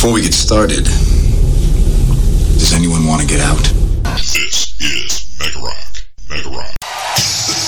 Before we get started, does anyone want to get out?